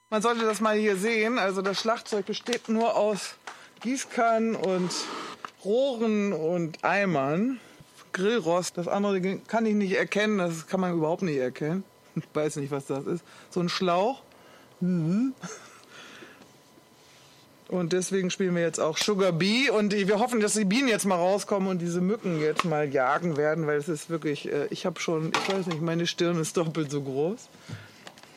Man sollte das mal hier sehen. Also das Schlagzeug besteht nur aus Gießkannen und Rohren und Eimern. Grillrost, das andere kann ich nicht erkennen. Das kann man überhaupt nicht erkennen. Ich weiß nicht, was das ist. So ein Schlauch. Und deswegen spielen wir jetzt auch Sugar Bee. Und wir hoffen, dass die Bienen jetzt mal rauskommen und diese Mücken jetzt mal jagen werden. Weil es ist wirklich, ich weiß nicht, meine Stirn ist doppelt so groß.